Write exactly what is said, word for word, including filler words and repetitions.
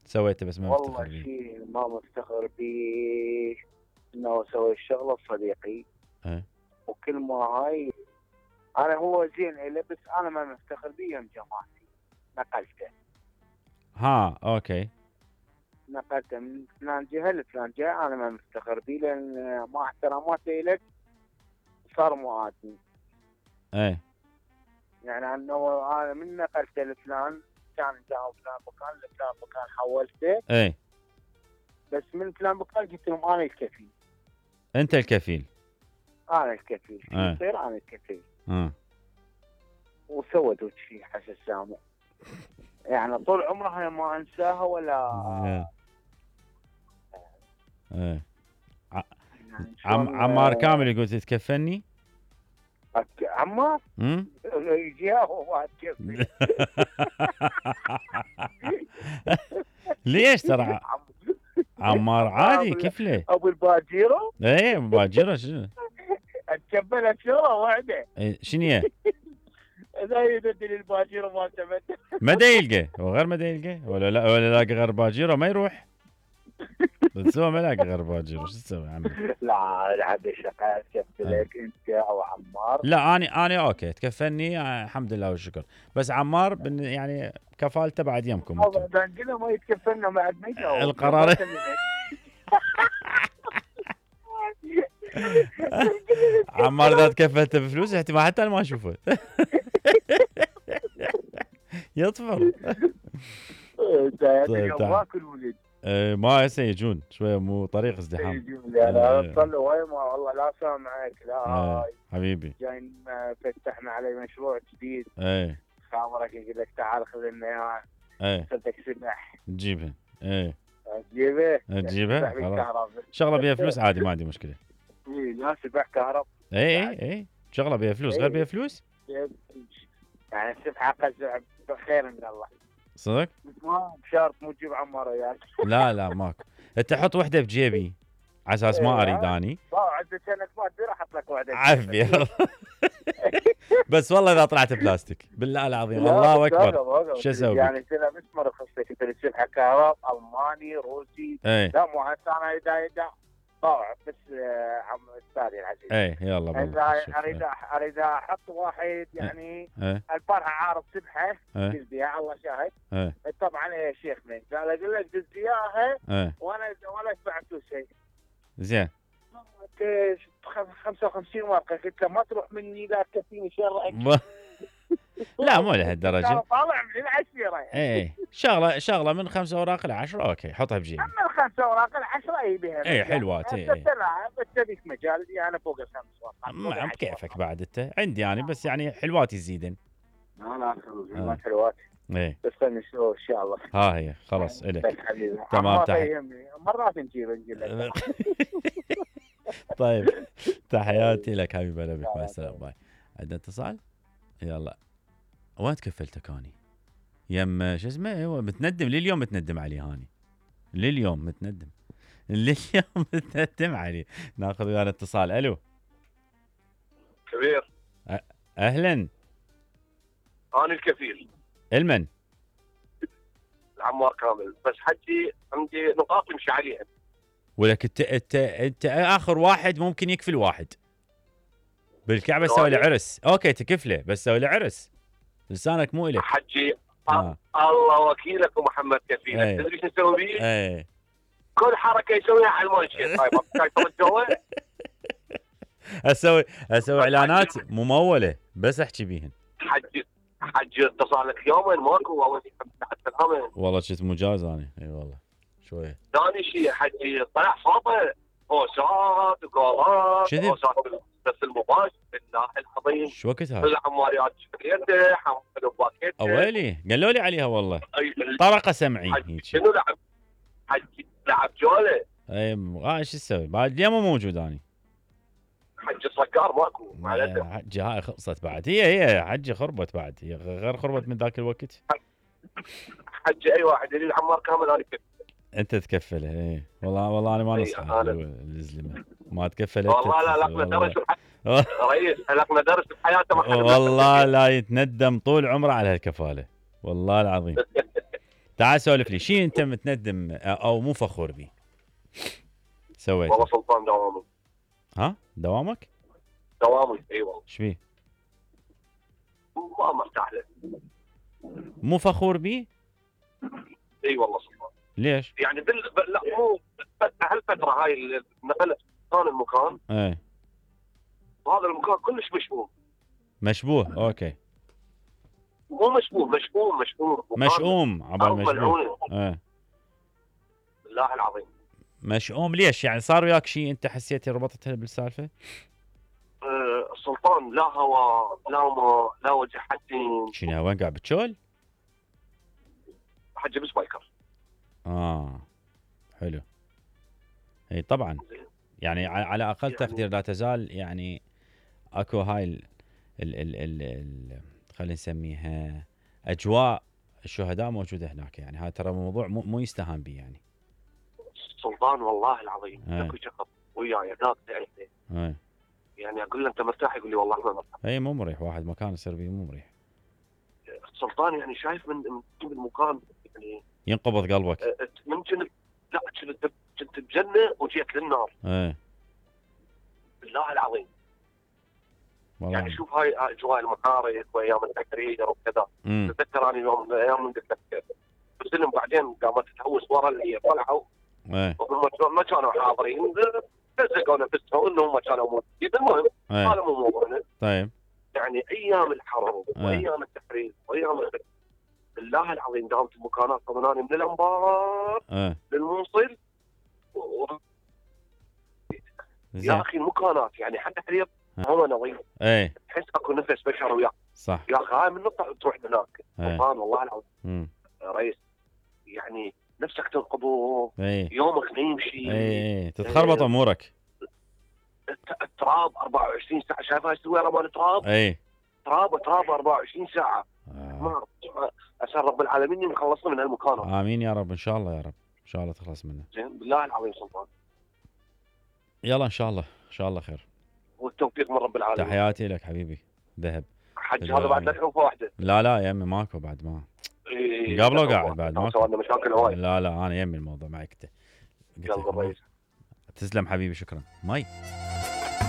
سويته بس ما والله مفتخر بيه. شيء ما مفتخر بيه انه سوي الشغله صديقي. ايه وكل ما هاي انا هو زين إلي، بس انا ما مفتخر بيه يوم جماعتي نقلته. ها اوكي. نقلته من فلان جهه لفلان جهه، انا ما مفتخر بيه لان ما احتراماته لك صار مؤذي. ايه يعني انه انا من نقلته لفلان كان جاء فلان مكان لفلان مكان حولته، ايه بس من فلان مكان قلت لهم انا الكفيل. انت الكفيل. انا الكفيل في ايه يصير انا الكفيل. اه وسوت شيء حسن سامع، يعني طول عمرها ما انساها ولا. ايه ايه ع- يعني عم شلون عمار كامل يقول تتكفلني. أك- عمار امم يجيها وما تكفي. ليش ترى ع- عمار عادي ابو كفله. ابو الباجيره ايه باجره شنو؟ اتكفلها شهره واحده. إيه شنو هي؟ اذا يدد للباجيره ما تبت. مدى يلقى وغير مدى يلقى ولا لا ولا لاقي غير باجيره ما يروح. بتسوى ما لاقي غير باجيره شو تسوي عمي؟ لا عاد الشقه تكفلك انت او عمار. لا اني اني اوكي تكفلني آه، الحمد لله والشكر. بس عمار بن يعني كفالته بعد يمكم انتم. هذا كذا ما يتكفلنا بعد ما يجاوب القرار. عمار اذا تكفلته بفلوس احتمال حتى انا ما اشوفه. يطفر. طيب ماكل ولد. آه، ما هسه يجون شويه مو طريق ازدحام. يجون انا صار واي ما والله لا سامعك لا آه، هاي. حبيبي جايين فتحنا علي مشروع جديد. ايه خابرك يقول لك تعال خذ لنا اياه. ايه صدق سبح تجيبها ايه تجيبه تجيبها سبح خلاص. بالكهرباء. شغله بيها فلوس عادي ما عندي مشكله. اي لا سبح كهرب. ايه ايه ايه شغله بيها فلوس غير بيها فلوس. يعني السبحه قزع بخير من الله. صدق؟ ما بشرط مو تجيب عمار وياك. لا لا ماكو. انت حط وحده بجيبي على اساس ما اريد اني. عندك كانك ما تدري احط لك واحده. عافيه. بس والله اذا طلعت بلاستيك بالله العظيم الله اكبر شو اسوي؟ يعني كذا مش مرخص لك انت السبحه كهرب الماني روسي. ايه لا مو هسه انا اذا اذا طاوع بس آه، عم استاذي العزيز. ايه يلا اذا بالله اريد اريد احط واحد يعني ايه البارحه عارض سبحه ايه دز بيها الله شاهد. ايه طبعا يا شيخ من قال اقول لك دز اياها ايه وانا ولا ادفع فلوس شيء. زين خمسة وخمسين ورقه قلت له ما تروح مني لا تكفيني شر. م- لا مو لهالدرجه. انا طالع من العشيره. ايه شغله شغله من خمسة اوراق لعشرة اوكي حطها بجيبي. اما الخمسه اوراق العشره اي بها. ايه حلوات ايه انت تلعب تبيك مجال انا فوق الخمس ورقات. ما بكيفك بعد انت عندي يعني بس يعني حلوات يزيدن. لا لا حلوات حلوات. ايه بس خلينا نشوف ان شاء الله. ها هي خلاص الك. تمام تمام تحياتي. مرات نجيب نجيب لك. طيب تحياتي لك حبيب قلبك مع السلامه باي. عندنا اتصال يلا. وين تكفلتك اني؟ يم شو اسمه هو متندم لليوم متندم عليه هاني. لليوم متندم لليوم متندم عليه. ناخذ ويانا اتصال. الو كبير. أ- اهلا. انا الكفيل المن العمار كامل. بس حجي عندي نقاط نمشي عليها. ولك انت انت انت اخر واحد ممكن يكفل واحد بالكعبه سوي له عرس. اوكي تكفله بس سوي له عرس. لسانك مو الك حجي آه. الله وكيلك ومحمد كفيل. ايه. تدري شو نسوي بيه؟ ايه كل حركه يسويها على المنشي. طيب شايف الجو. اسوي اسوي اعلانات مموله بس احكي بيهن. حجي حجي اتصل لك يومين ماكو اول شيء حتى الهمن. والله شفت مجاز انا اي والله شويه. ثاني شيء حجي طلع صوته اوسات وقالات شذب. اوسات بس المباشر بالله العظيم. شو وقت هذا؟ العماريات شريته حمد باكيت. اويلي قالوا لي عليها والله طرقه سمعي هيك. شنو لعب؟ حجي لعب جوله. اي اه شو تسوي بعد اليوم مو موجود اني. حج الصقار ماكو معناته. حجي هاي خلصت بعد. هي هي حجي خربت بعد. هي غير خربت من ذاك الوقت. حج اي واحد يريد عمار كامل انا كنت. انت تكفله ايه والله والله انا ما إي، نصح أنا- الزلمه ما تكفل. والله لا لقنا درس بح- رئيس لقنا درس بحياته ما حد والله لا يتندم طول عمره على هالكفاله والله العظيم. تعال سولف لي شيء انت متندم او مو فخور به سويت. والله سلطان دوامي. ها دوامك؟ دوامي اي والله. ايش بيه؟ ما مرتاح له. مو فخور به؟ اي والله سلطان. ليش؟ يعني بال... لا مو هالفتره هاي اللي نقلت كان المكان. ايه وهذا المكان كلش مشبوه. مشبوه اوكي. مو مشبوه مشبوه مشبوه مشؤوم عبال مشبوه. ايه بالله العظيم. مشؤوم ليش؟ يعني صار وياك شيء انت حسيت ربطتها بالسالفه؟ أه السلطان لا هواء لا ماء لا وجه حسين. شنو وين قاعد بتشول؟ حجي بسبايكر. اه حلو. اي طبعا يعني على اقل يعني تقدير لا تزال يعني اكو هاي ال ال ال ال, ال خلينا نسميها اجواء الشهداء موجوده هناك، يعني هذا ترى موضوع مو, مو يستهان به يعني. سلطان والله العظيم ايه. اكو شخص وياي ذاك سألته ايه. يعني اقول له انت مرتاح؟ يقول لي والله ما مرتاح. اي مو مريح، واحد مكان يصير فيه مو مريح. سلطان يعني شايف من من المكان يعني ينقبض قلبك. أه من كنت لا كنت كنت بجنه وجيت للنار. ايه بالله العظيم. والله يعني شوف هاي اجواء المحارب وايام التكرير وكذا. تذكر انا يوم من الايام قلت لك بسلم بعدين قامت تهوس ورا اللي طلعوا. ايه وهم ما كانوا حاضرين لزقونا بسوا انهم كانوا موجودين. المهم ايه هذا مو موضوعنا. طيب يعني ايام الحرب ايه. وايام التحرير وايام الخ... بالله العظيم دامت المكانات طمناني من الانبار ايه للموصل و... زين. يا اخي المكانات يعني حتى تحرير هو نظيف. ايه تحس اكو نفس بشر وياك. صح يا اخي هاي من نقطه تروح هناك. ايه. سبحان الله العظيم. امم يا ريس يعني نفسك تنقبض. ايه يومك ما يمشي. ايه ايه تتخربط إيه. امورك. الت- التراب أربعة وعشرين ساعه. شايف هاي السويره مال التراب؟ ايه تراب تراب أربعة وعشرين ساعه. آه. ما اسال رب العالمين يخلصنا من هالمكان. امين يا رب ان شاء الله يا رب ان شاء الله تخلص منه. زين بالله العظيم سلطان. يلا ان شاء الله ان شاء الله خير. والتوفيق من رب العالمين. تحياتي لك حبيبي ذهب. حج هذا بعد لا تشوفه واحده. لا لا يا يمي ماكو بعد ما إيه قبله قاعد بعد ماكو. سوينا مشاكل هواي. لا لا انا يمي الموضوع معك انت. يلا الرئيس. تسلم حبيبي شكرا. ماي